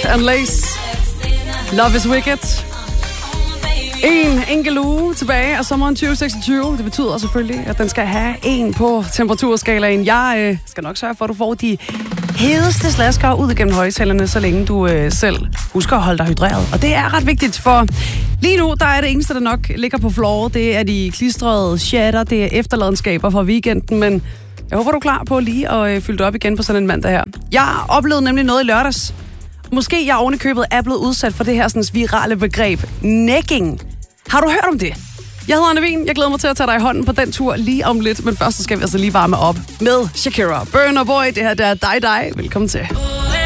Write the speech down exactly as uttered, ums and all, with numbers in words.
and Lace. Love is Wicked. En enkelt uge tilbage af sommeren tyve seksogtyve. Det betyder selvfølgelig, at den skal have en på temperaturskalaen. Jeg øh, skal nok sørge for, at du får de hedeste slasker ud gennem højtalerne, så længe du øh, selv husker at holde dig hydreret. Og det er ret vigtigt, for lige nu, der er det eneste, der nok ligger på floor. Det er de klistrede shatter, det er efterladenskaber fra weekenden, men jeg håber, du er klar på lige at øh, fylde det op igen på sådan en mandag her. Jeg oplevede nemlig noget i lørdags. Måske jeg oven i købet er blevet udsat for det her sådan, virale begreb, necking. Har du hørt om det? Jeg hedder Anne Wien. Jeg glæder mig til at tage dig i hånden på den tur lige om lidt. Men først så skal vi altså lige varme op med Shakira. Burna Boy, det her der er dig, dig. Velkommen til.